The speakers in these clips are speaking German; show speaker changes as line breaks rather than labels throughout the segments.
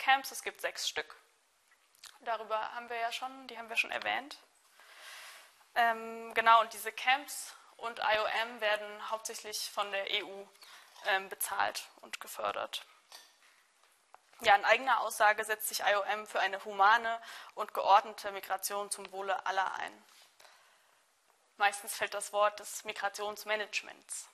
Camps, es gibt 6 Stück. Darüber die haben wir schon erwähnt. Genau, und diese Camps und IOM werden hauptsächlich von der EU bezahlt und gefördert. Ja, in eigener Aussage setzt sich IOM für eine humane und geordnete Migration zum Wohle aller ein. Meistens fällt das Wort des Migrationsmanagements.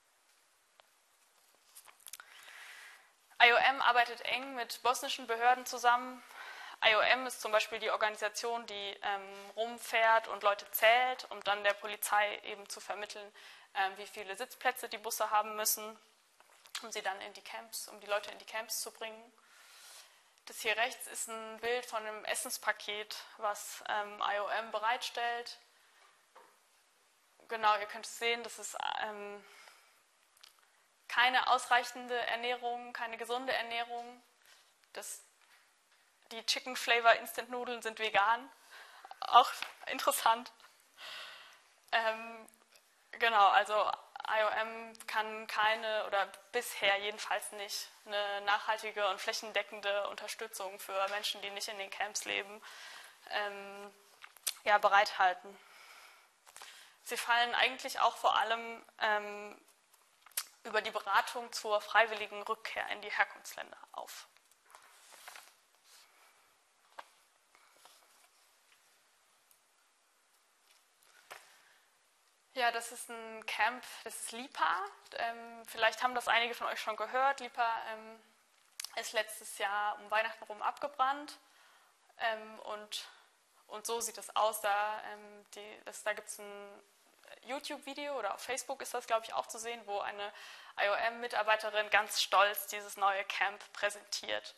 IOM arbeitet eng mit bosnischen Behörden zusammen. IOM ist zum Beispiel die Organisation, die rumfährt und Leute zählt, um dann der Polizei eben zu vermitteln, wie viele Sitzplätze die Busse haben müssen, um sie dann um die Leute in die Camps zu bringen. Das hier rechts ist ein Bild von einem Essenspaket, was IOM bereitstellt. Genau, ihr könnt es sehen, das ist keine ausreichende Ernährung, keine gesunde Ernährung. Die Chicken Flavor Instant Nudeln sind vegan, auch interessant. Genau, also IOM kann keine oder bisher jedenfalls nicht eine nachhaltige und flächendeckende Unterstützung für Menschen, die nicht in den Camps leben, bereithalten. Sie fallen eigentlich auch vor allem über die Beratung zur freiwilligen Rückkehr in die Herkunftsländer auf. Ja, das ist ein Camp, das ist Lipa. Vielleicht haben das einige von euch schon gehört. Lipa ist letztes Jahr um Weihnachten rum abgebrannt. Und so sieht es aus. Da gibt es ein YouTube-Video oder auf Facebook ist das, glaube ich, auch zu sehen, wo eine IOM-Mitarbeiterin ganz stolz dieses neue Camp präsentiert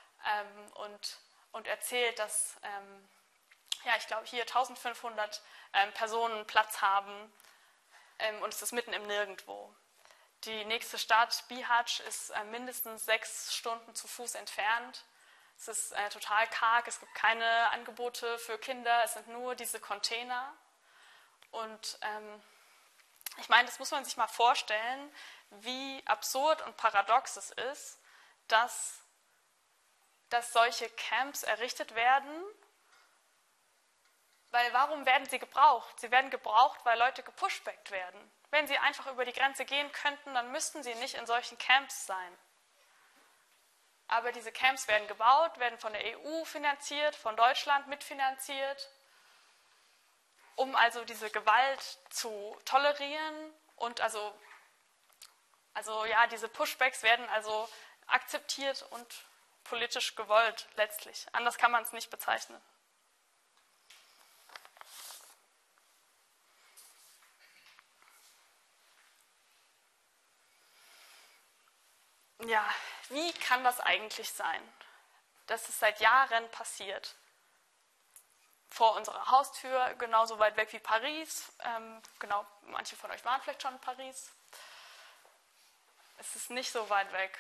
und erzählt, dass ich glaube, hier 1500 Personen Platz haben und es ist mitten im Nirgendwo. Die nächste Stadt, Bihać, ist mindestens 6 Stunden zu Fuß entfernt. Es ist total karg, es gibt keine Angebote für Kinder, es sind nur diese Container. Und ich meine, das muss man sich mal vorstellen, wie absurd und paradox es ist, dass solche Camps errichtet werden. Weil warum werden sie gebraucht? Sie werden gebraucht, weil Leute gepushbackt werden. Wenn sie einfach über die Grenze gehen könnten, dann müssten sie nicht in solchen Camps sein. Aber diese Camps werden gebaut, werden von der EU finanziert, von Deutschland mitfinanziert, um also diese Gewalt zu tolerieren und diese Pushbacks werden also akzeptiert und politisch gewollt letztlich. Anders kann man es nicht bezeichnen. Ja, wie kann das eigentlich sein, dass es seit Jahren passiert? Vor unserer Haustür, genauso weit weg wie Paris. Manche von euch waren vielleicht schon in Paris. Es ist nicht so weit weg.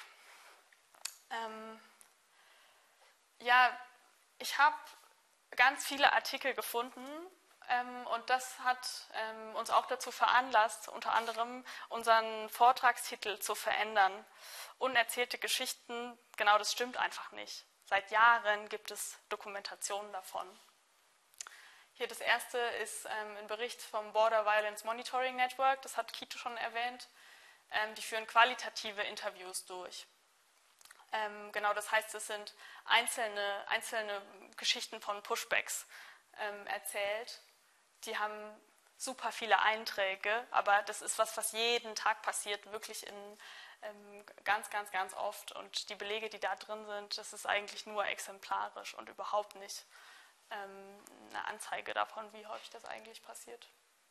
Ich habe ganz viele Artikel gefunden und das hat uns auch dazu veranlasst, unter anderem unseren Vortragstitel zu verändern. Unerzählte Geschichten, genau, das stimmt einfach nicht. Seit Jahren gibt es Dokumentationen davon. Hier das erste ist ein Bericht vom Border Violence Monitoring Network, das hat Kito schon erwähnt. Die führen qualitative Interviews durch. Das heißt, es sind einzelne Geschichten von Pushbacks erzählt. Die haben super viele Einträge, aber das ist was jeden Tag passiert, wirklich ganz, ganz, ganz oft. Und die Belege, die da drin sind, das ist eigentlich nur exemplarisch und überhaupt nicht eine Anzeige davon, wie häufig das eigentlich passiert.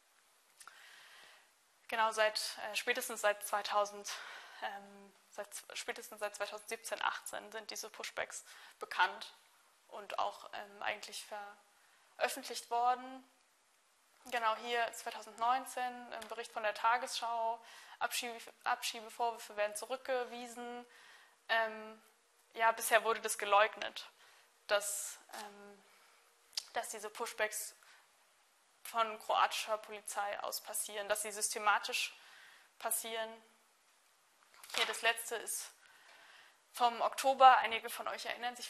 Genau, spätestens seit 2017, 18 sind diese Pushbacks bekannt und auch eigentlich veröffentlicht worden. Genau, hier 2019 ein Bericht von der Tagesschau, Abschiebevorwürfe werden zurückgewiesen. Bisher wurde das geleugnet, dass diese Pushbacks von kroatischer Polizei aus passieren, dass sie systematisch passieren. Hier das letzte ist vom Oktober. Einige von euch erinnern sich